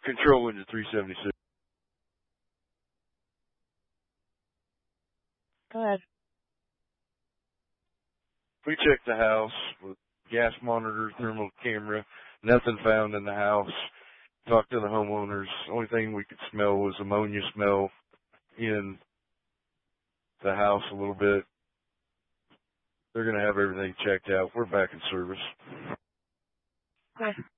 Control into 376. Go ahead. We checked the house with gas monitor, thermal camera, nothing found in the house. Talked to the homeowners. Only thing we could smell was ammonia smell in the house a little bit. They're going to have everything checked out. We're back in service. Okay.